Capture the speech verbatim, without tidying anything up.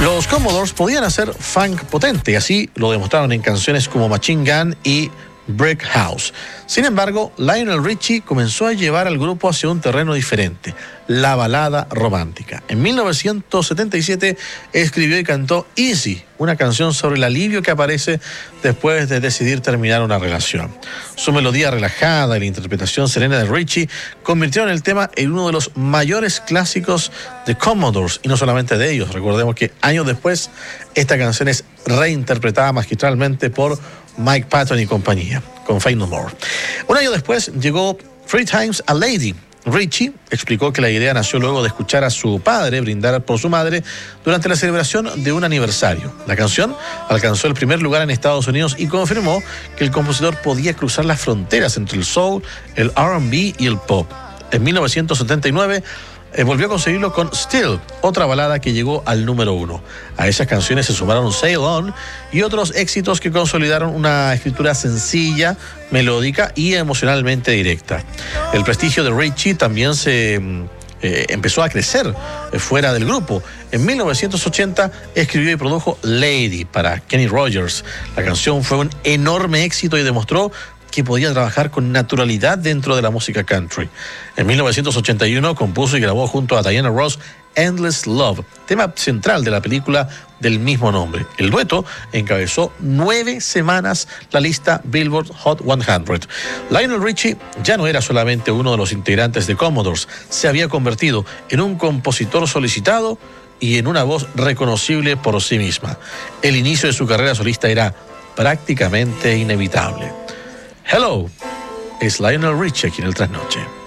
Los Commodores podían hacer funk potente y así lo demostraron en canciones como Machine Gun y Brick House. Sin embargo, Lionel Richie comenzó a llevar al grupo hacia un terreno diferente, la balada romántica. En mil novecientos setenta y siete escribió y cantó Easy, una canción sobre el alivio que aparece después de decidir terminar una relación. Su melodía relajada y la interpretación serena de Richie convirtieron el tema en uno de los mayores clásicos de Commodores, y no solamente de ellos. Recordemos que años después esta canción es reinterpretada magistralmente por Mike Patton y compañía, con Faith No More. Un año después llegó Three Times a Lady. Richie explicó que la idea nació luego de escuchar a su padre brindar por su madre durante la celebración de un aniversario. La canción alcanzó el primer lugar en Estados Unidos y confirmó que el compositor podía cruzar las fronteras entre el soul, el R and B y el pop. En mil novecientos setenta y nueve Eh, volvió a conseguirlo con Still, otra balada que llegó al número uno. A esas canciones se sumaron Sail On y otros éxitos que consolidaron una escritura sencilla, melódica y emocionalmente directa. El prestigio de Richie también se eh, empezó a crecer eh, fuera del grupo. En mil novecientos ochenta escribió y produjo Lady para Kenny Rogers. La canción fue un enorme éxito y demostró que podía trabajar con naturalidad dentro de la música country. En mil novecientos ochenta y uno compuso y grabó junto a Diana Ross Endless Love, tema central de la película del mismo nombre. El dueto encabezó nueve semanas la lista Billboard Hot cien. Lionel Richie ya no era solamente uno de los integrantes de Commodores, se había convertido en un compositor solicitado y en una voz reconocible por sí misma. El inicio de su carrera solista era prácticamente inevitable. Hello, es Lionel Richie aquí en el Trasnoche.